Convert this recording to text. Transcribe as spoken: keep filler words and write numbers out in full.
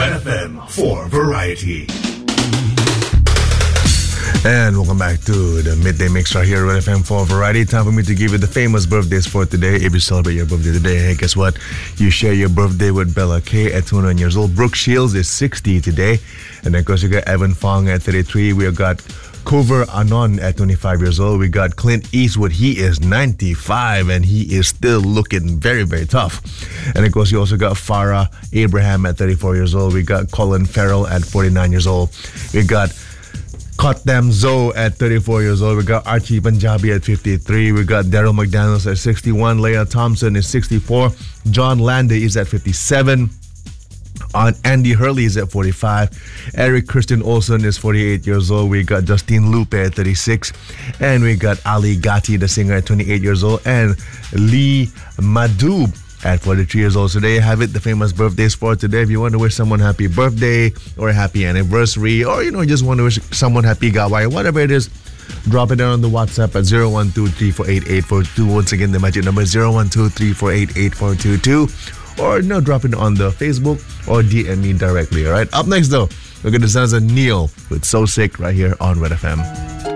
Red F M for Variety. And welcome back to the Midday Mix right here at Red F M for Variety. Time for me to give you the famous birthdays for today. If you celebrate your birthday today, hey, guess what? You share your birthday with Bella Kay at twenty-nine years old. Brooke Shields is sixty today. And then, of course, you got Evan Fong at thirty-three. We got Kover Anon at twenty-five years old. We got Clint Eastwood. He is ninety-five and he is still looking very, very tough. And of course, you also got Farah Abraham at thirty-four years old. We got Colin Farrell at forty-nine years old. We got Kotem Zoe at thirty-four years old. We got Archie Punjabi at fifty-three. We got Daryl McDaniels at sixty-one. Leah Thompson is sixty-four. John Landy is at fifty-seven. On Andy Hurley is at forty-five. Eric Christian Olsen is forty-eight years old. We got Justine Lupe at thirty-six. And we got Ali Gatti, the singer, at twenty-eight years old. And Lee Madoob at forty-three years old. So there you have it, the famous birthdays for today. If you want to wish someone happy birthday or a happy anniversary, or you know, just want to wish someone happy Gawai, whatever it is, drop it down on the WhatsApp at zero one two three four eight eight four two. Once again, the magic number is zero one two three four eight eight four two two. Or no, drop it on the Facebook or D M me directly. All right. Up next, though, look at the sounds of Neil with So Sick right here on Red F M.